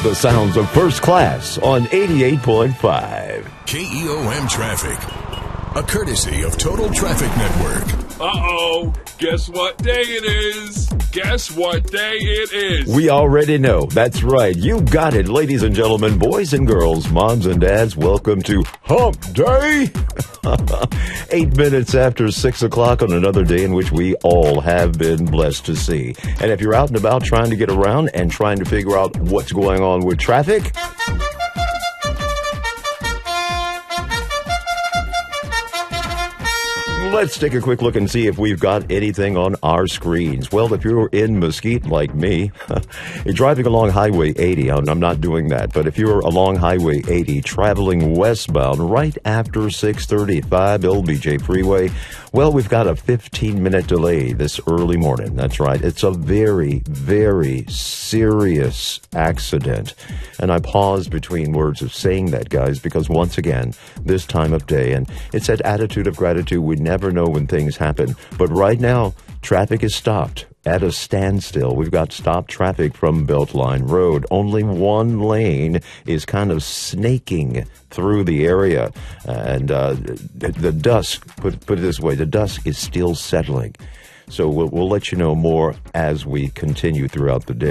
The sounds of First Class on 88.5. KEOM Traffic, a courtesy of Total Traffic Network. Uh-oh, guess what day it is? Guess what day it is? We already know. That's right. You got it. Ladies and gentlemen, boys and girls, moms and dads, welcome to Hump Day. 8 minutes after 6 o'clock on another day in which we all have been blessed to see. And if you're out and about trying to get around and trying to figure out what's going on with traffic, let's take a quick look and see if we've got anything on our screens. Well, if you're in Mesquite like me, you're driving along Highway 80. I'm not doing that. But if you're along Highway 80 traveling westbound right after 635 LBJ Freeway, well, we've got a 15-minute delay this early morning. That's right. It's a very, very serious accident. And I paused between words of saying that, guys, because once again, this time of day, and it's that attitude of gratitude. We never know when things happen. But right now, traffic is stopped at a standstill. We've got stopped traffic from Beltline Road. Only one lane is kind of snaking through the area. And the dusk, put it this way, the dusk is still settling. So we'll let you know more as we continue throughout the day.